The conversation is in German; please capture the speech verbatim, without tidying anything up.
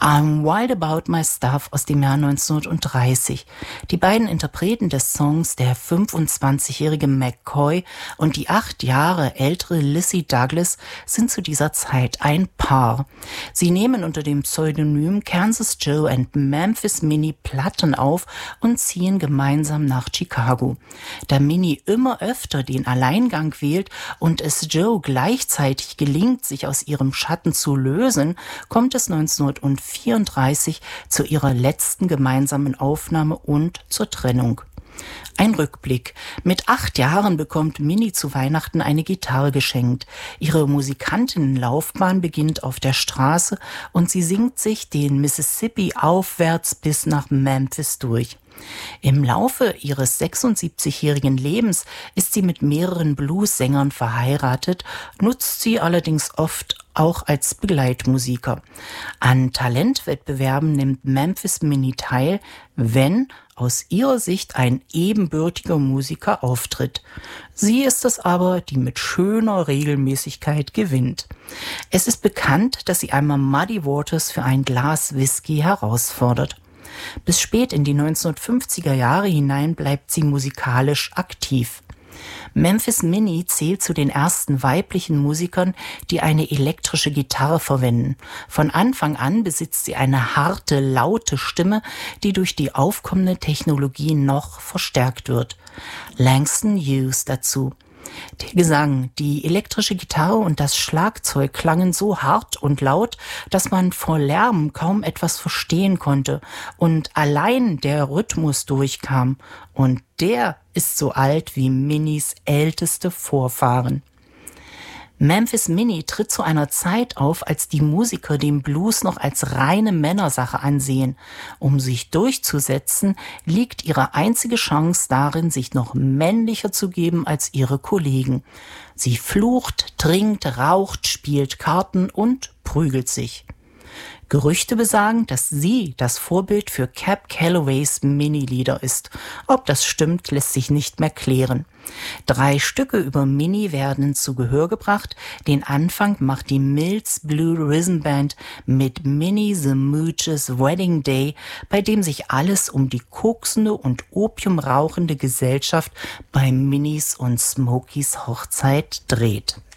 I'm Wild About My Stuff aus dem Jahr neunzehnhundertdreißig. Die beiden Interpreten des Songs, der fünfundzwanzigjährige McCoy und die acht Jahre ältere Lizzie Douglas, sind zu dieser Zeit ein Paar. Sie nehmen unter dem Pseudonym Kansas Joe and Memphis Minnie Platten auf und ziehen gemeinsam nach Chicago. Da Minnie immer öfter den Alleingang wählt und es Joe gleichzeitig gelingt, sich aus ihrem Schatten zu lösen, kommt es neunzehnhundertvierunddreißig zu ihrer letzten gemeinsamen Aufnahme und zur Trennung. Ein Rückblick. Mit acht Jahren bekommt Minnie zu Weihnachten eine Gitarre geschenkt. Ihre Musikantinnenlaufbahn beginnt auf der Straße und sie singt sich den Mississippi aufwärts bis nach Memphis durch. Im Laufe ihres sechsundsiebzigjährigen Lebens ist sie mit mehreren Blues-Sängern verheiratet, nutzt sie allerdings oft auch als Begleitmusiker. An Talentwettbewerben nimmt Memphis Minnie teil, wenn aus ihrer Sicht ein ebenbürtiger Musiker auftritt. Sie ist es aber, die mit schöner Regelmäßigkeit gewinnt. Es ist bekannt, dass sie einmal Muddy Waters für ein Glas Whisky herausfordert. Bis spät in die neunzehnhundertfünfziger Jahre hinein bleibt sie musikalisch aktiv. Memphis Minnie zählt zu den ersten weiblichen Musikern, die eine elektrische Gitarre verwenden. Von Anfang an besitzt sie eine harte, laute Stimme, die durch die aufkommende Technologie noch verstärkt wird. Langston Hughes dazu. Der Gesang, die elektrische Gitarre und das Schlagzeug klangen so hart und laut, dass man vor Lärm kaum etwas verstehen konnte und allein der Rhythmus durchkam. Und der ist so alt wie Minnies älteste Vorfahren. Memphis Minnie tritt zu einer Zeit auf, als die Musiker den Blues noch als reine Männersache ansehen. Um sich durchzusetzen, liegt ihre einzige Chance darin, sich noch männlicher zu geben als ihre Kollegen. Sie flucht, trinkt, raucht, spielt Karten und prügelt sich. Gerüchte besagen, dass sie das Vorbild für Cab Callaways Minnie-Lieder ist. Ob das stimmt, lässt sich nicht mehr klären. Drei Stücke über Minnie werden zu Gehör gebracht. Den Anfang macht die Mills Blue Rhythm Band mit Minnie the Mooch's Wedding Day, bei dem sich alles um die koksende und opiumrauchende Gesellschaft bei Minnies und Smokies Hochzeit dreht.